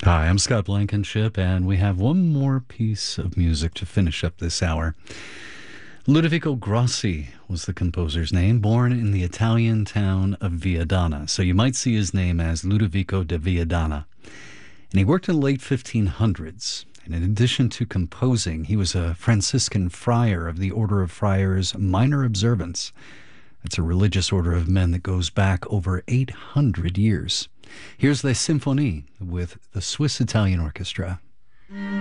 Hi, I'm Scott Blankenship, and we have one more piece of music to finish up this hour. Ludovico Grossi was the composer's name, born in the Italian town of Viadana. So you might see his name as Ludovico de Viadana. And he worked in the late 1500s. And in addition to composing, he was a Franciscan friar of the Order of Friars Minor Observance. It's a religious order of men that goes back over 800 years. Here's the Symphonie with the Swiss Italian Orchestra.